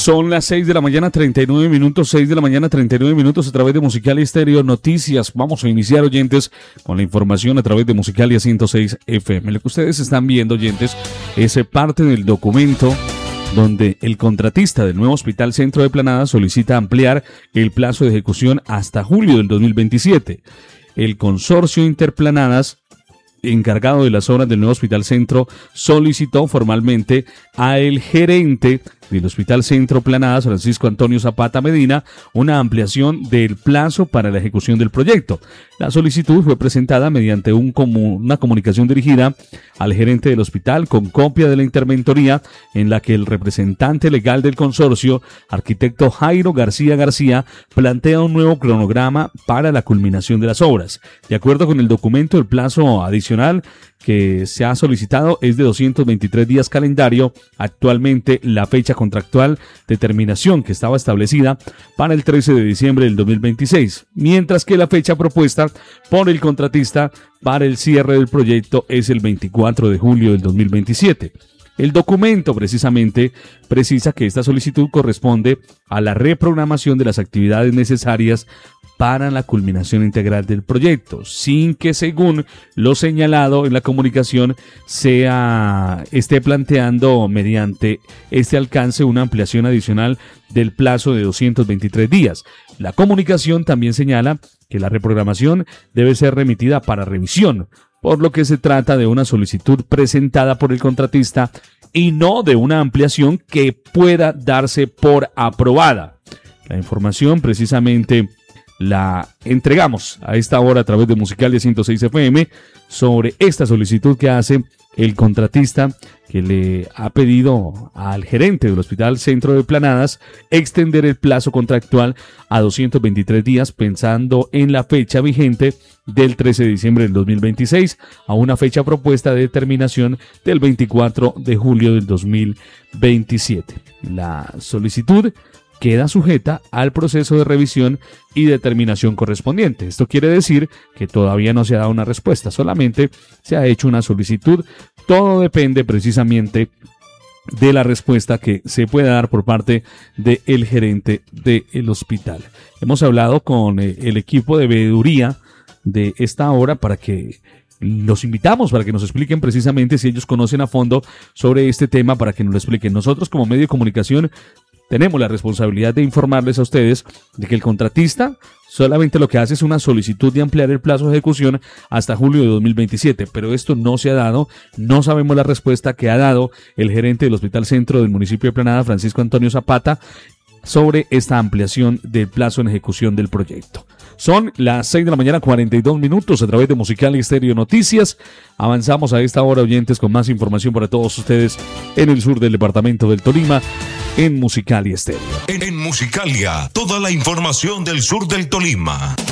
Son las 6 de la mañana, 39 minutos, 6 de la mañana, 39 minutos a través de Musicalia Estéreo Noticias. Vamos a iniciar, oyentes, con la información a través de Musicalia 106 FM. Lo que ustedes están viendo, oyentes, es parte del documento donde el contratista del nuevo Hospital Centro de Planadas solicita ampliar el plazo de ejecución hasta julio del 2027. El consorcio Interplanadas, encargado de las obras del nuevo Hospital Centro, solicitó formalmente al gerente del Hospital Centro Planadas, Francisco Antonio Zapata Medina, una ampliación del plazo para la ejecución del proyecto. La solicitud fue presentada mediante una comunicación dirigida al gerente del hospital con copia de la interventoría, en la que el representante legal del consorcio, arquitecto Jairo García García, plantea un nuevo cronograma para la culminación de las obras. De acuerdo con el documento, el plazo adicional que se ha solicitado es de 223 días calendario. Actualmente la fecha contractual de terminación que estaba establecida para el 13 de diciembre del 2026, mientras que la fecha propuesta por el contratista para el cierre del proyecto es el 24 de julio del 2027. El documento precisamente precisa que esta solicitud corresponde a la reprogramación de las actividades necesarias para la culminación integral del proyecto, sin que, según lo señalado en la comunicación, esté planteando mediante este alcance una ampliación adicional del plazo de 223 días. La comunicación también señala que la reprogramación debe ser remitida para revisión, por lo que se trata de una solicitud presentada por el contratista y no de una ampliación que pueda darse por aprobada. La información precisamente la entregamos a esta hora a través de Musicalia 106 FM sobre esta solicitud que hace el contratista, que le ha pedido al gerente del Hospital Centro de Planadas extender el plazo contractual a 223 días, pensando en la fecha vigente del 13 de diciembre del 2026 a una fecha propuesta de terminación del 24 de julio del 2027. La solicitud queda sujeta al proceso de revisión y determinación correspondiente. Esto quiere decir que todavía no se ha dado una respuesta, solamente se ha hecho una solicitud. Todo depende precisamente de la respuesta que se pueda dar por parte del gerente del hospital. Hemos hablado con el equipo de veeduría de esta hora para que los invitamos para que nos expliquen precisamente si ellos conocen a fondo sobre este tema, para que nos lo expliquen. Nosotros, como medio de comunicación, tenemos la responsabilidad de informarles a ustedes de que el contratista solamente lo que hace es una solicitud de ampliar el plazo de ejecución hasta julio de 2027, pero esto no se ha dado. No sabemos la respuesta que ha dado el gerente del Hospital Centro del municipio de Planada, Francisco Antonio Zapata, sobre esta ampliación del plazo en ejecución del proyecto. Son las 6 de la mañana, 42 minutos a través de Musicalia Estéreo Noticias. Avanzamos a esta hora, oyentes, con más información para todos ustedes en el sur del departamento del Tolima, en Musicalia Estéreo. En Musicalia, toda la información del sur del Tolima.